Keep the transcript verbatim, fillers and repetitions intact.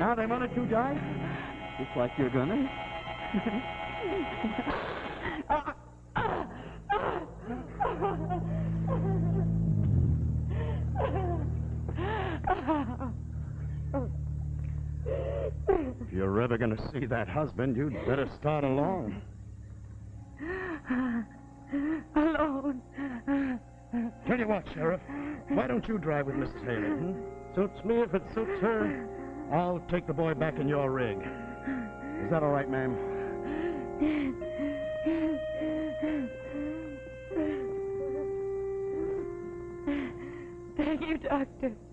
Now they wanted to die? Just like you're gonna. If you're ever gonna see that husband, you'd better start alone. Alone. Tell you what, Sheriff. Why don't you drive with Missus Haley? Hmm? Suits me if it suits her. I'll take the boy back in your rig. Is that all right, ma'am? Thank you, Doctor.